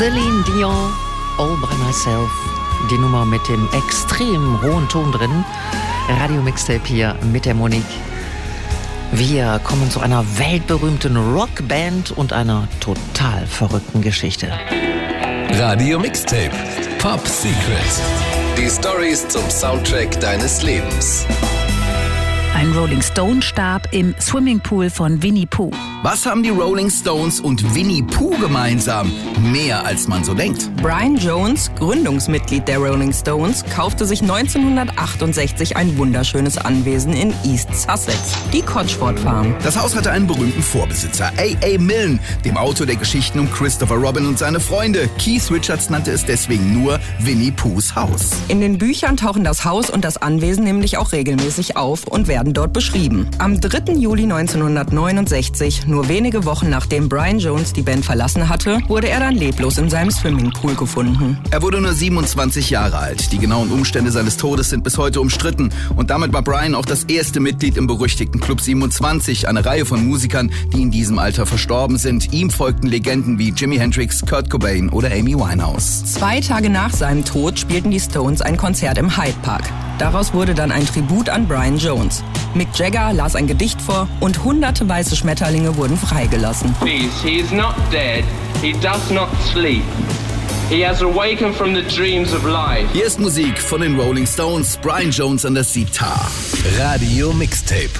Celine Dion, All by Myself. Die Nummer mit dem extrem hohen Ton drin. Radio-Mixtape hier mit der Monique. Wir kommen zu einer weltberühmten Rockband und einer total verrückten Geschichte. Radio-Mixtape. Pop Secret. Die Storys zum Soundtrack deines Lebens. Ein Rolling Stone starb im Swimmingpool von Winnie Pooh. Was haben die Rolling Stones und Winnie Pooh gemeinsam? Mehr als man so denkt. Brian Jones, Gründungsmitglied der Rolling Stones, kaufte sich 1968 ein wunderschönes Anwesen in East Sussex, die Cotswold Farm. Das Haus hatte einen berühmten Vorbesitzer, A.A. Milne, dem Autor der Geschichten um Christopher Robin und seine Freunde. Keith Richards nannte es deswegen nur Winnie Poohs Haus. In den Büchern tauchen das Haus und das Anwesen nämlich auch regelmäßig auf und werden dort beschrieben. Am 3. Juli 1969, nur wenige Wochen nachdem Brian Jones die Band verlassen hatte, wurde er dann leblos in seinem Swimmingpool gefunden. Er wurde nur 27 Jahre alt. Die genauen Umstände seines Todes sind bis heute umstritten. Und damit war Brian auch das erste Mitglied im berüchtigten Club 27, eine Reihe von Musikern, die in diesem Alter verstorben sind. Ihm folgten Legenden wie Jimi Hendrix, Kurt Cobain oder Amy Winehouse. 2 Tage nach seinem Tod spielten die Stones ein Konzert im Hyde Park. Daraus wurde dann ein Tribut an Brian Jones. Mick Jagger las ein Gedicht vor und hunderte weiße Schmetterlinge wurden freigelassen. He is not dead, he does not sleep. He has awakened from the dreams of life. Hier ist Musik von den Rolling Stones, Brian Jones an der Sitar. Radio Mixtape.